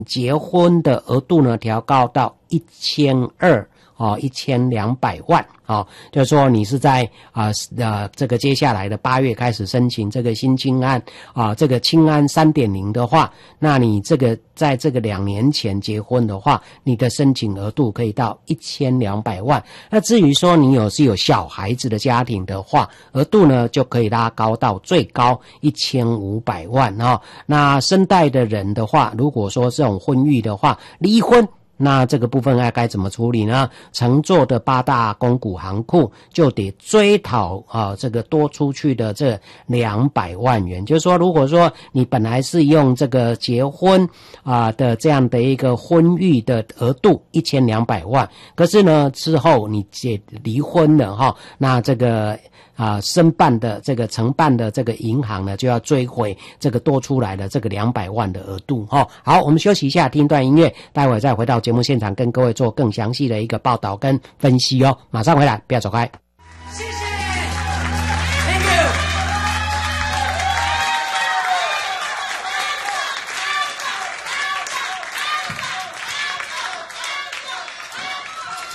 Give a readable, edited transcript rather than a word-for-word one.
结婚的额度呢调高到1200，1200万。就是说你是在这个接下来的8月开始申请这个新青安这个青安 3.0 的话，那你这个在这个2年前结婚的话，你的申请额度可以到1200万。那至于说你是有小孩子的家庭的话，额度呢就可以拉高到最高1500万那生代的人的话，如果说这种婚育的话，离婚，那这个部分该怎么处理呢？乘坐的8大公股行库就得追讨这个多出去的这200万元。就是说，如果说你本来是用这个结婚的这样的一个婚育的额度1200万，可是呢之后你离婚了那这个申办的这个承办的这个银行呢，就要追回这个多出来的这个200万的额度好，我们休息一下，听一段音乐，待会再回到节目现场，跟各位做更详细的一个报道跟分析马上回来，不要走开。